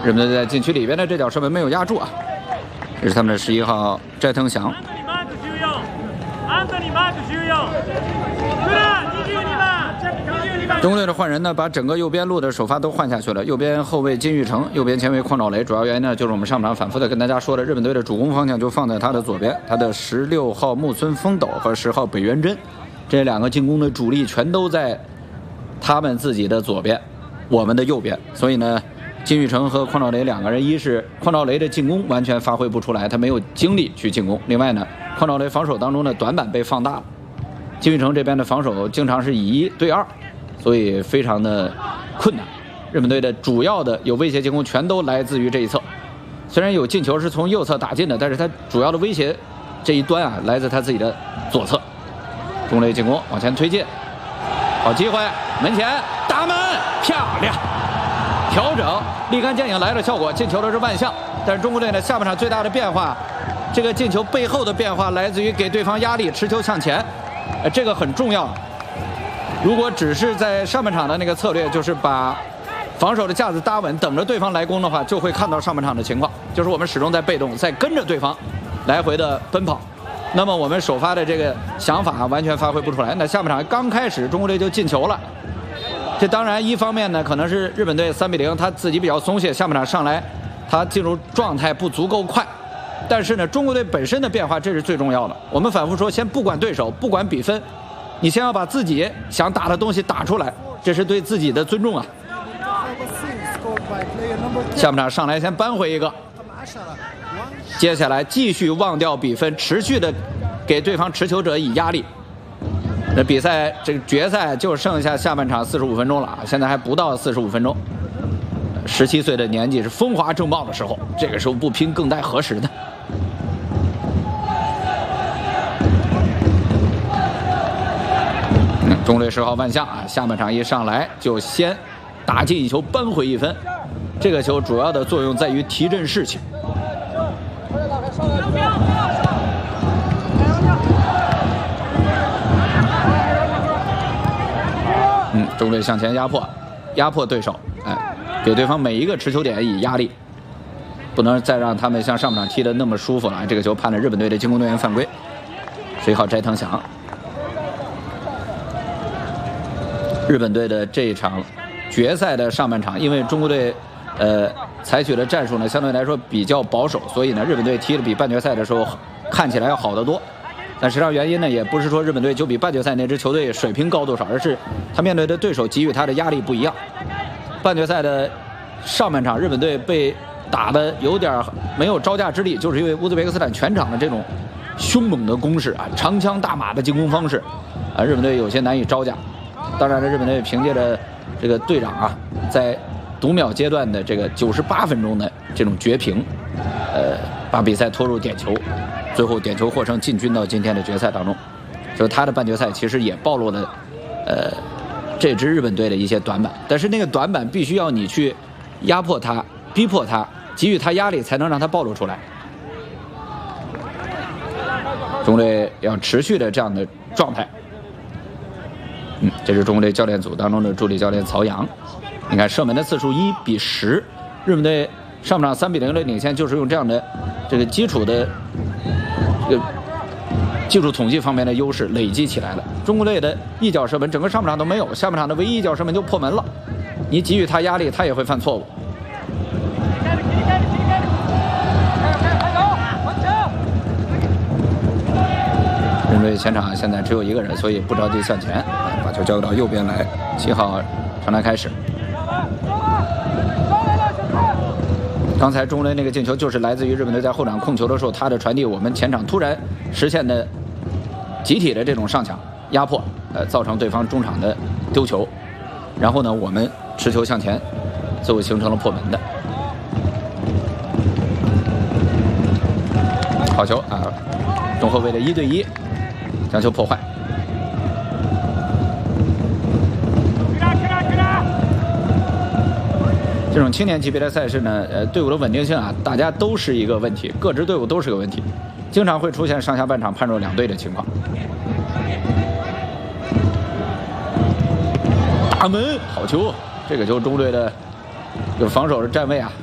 日本队在禁区里边的这脚射门没有压住啊，这是他们的11号斋藤翔。中国队的换人呢，把整个右边路的首发都换下去了。右边后卫金玉成，右边前卫邝兆雷。主要原因呢，就是我们上半场反复的跟大家说的，日本队的主攻方向就放在他的左边，他的16号木村丰斗和10号北原真，这两个进攻的主力全都在他们自己的左边，我们的右边。所以呢，金玉成和邝兆雷两个人，一是邝兆雷的进攻完全发挥不出来，他没有精力去进攻；另外呢，邝兆雷防守当中的短板被放大了。金玉成这边的防守经常是以1对2，所以非常的困难。日本队的主要的有威胁进攻全都来自于这一侧，虽然有进球是从右侧打进的，但是他主要的威胁这一端啊来自他自己的左侧。中队进攻往前推进，好机会，门前打门，漂亮，调整立竿见影来了效果，进球的是万象。但是中国队呢，下半场最大的变化，这个进球背后的变化来自于给对方压力，持球向前，这个很重要。如果只是在上半场的那个策略，就是把防守的架子搭稳，等着对方来攻的话，就会看到上半场的情况，就是我们始终在被动，在跟着对方来回的奔跑。那么我们首发的这个想法完全发挥不出来。那下半场刚开始，中国队就进球了。这当然一方面呢，可能是日本队3比0，他自己比较松懈，下半场上来他进入状态不足够快。但是呢，中国队本身的变化这是最重要的。我们反复说，先不管对手，不管比分，你先要把自己想打的东西打出来，这是对自己的尊重啊。下半场上来先扳回一个，接下来继续忘掉比分，持续的给对方持球者以压力。那比赛这个决赛就剩下下半场45分钟了啊，现在还不到45分钟。17岁的年纪是风华正茂的时候，这个时候不拼更待何时呢？中队10号万象啊，下半场一上来就先打进一球，扳回1分。这个球主要的作用在于提振士气。中队向前压迫对手，给对方每一个持球点以压力，不能再让他们像上半场踢得那么舒服了。这个球判了日本队的进攻队员犯规，11号斋藤翔。日本队的这一场决赛的上半场，因为中国队采取的战术呢相对来说比较保守，所以呢日本队踢得比半决赛的时候看起来要好得多。但实际上原因呢，也不是说日本队就比半决赛那支球队水平高多少，而是他面对的对手给予他的压力不一样。半决赛的上半场，日本队被打得有点没有招架之力，就是因为乌兹别克斯坦全场的这种凶猛的攻势啊，长枪大马的进攻方式啊，日本队有些难以招架。当然了，日本队凭借着这个队长啊，在读秒阶段的这个98分钟的这种绝平，把比赛拖入点球，最后点球获胜，进军到今天的决赛当中。所以他的半决赛其实也暴露了这支日本队的一些短板，但是那个短板必须要你去压迫他、逼迫他、给予他压力，才能让他暴露出来。中队要持续的这样的状态。这是中国队教练组当中的助理教练曹阳。你看射门的次数1比10，日本队上半场3比0的领先，就是用这样的这个基础的这个技术统计方面的优势累积起来了。中国队的一脚射门整个上半场都没有，下半场的唯一一脚射门就破门了。你给予他压力，他也会犯错误。日本队前场现在只有1个人，所以不着急向前，把球交给到右边来。7号传来开始。刚才中国队那个进球就是来自于日本队在后场控球的时候，他的传递，我们前场突然实现的集体的这种上抢压迫，造成对方中场的丢球，然后呢，我们持球向前，最后形成了破门的好球啊！中后卫的1对1将球破坏。这种青年级别的赛事呢，队伍的稳定性啊，大家都是一个问题，各支队伍都是个问题，经常会出现上下半场判若两队的情况。大门好球，这个球中队的这个防守的站位啊，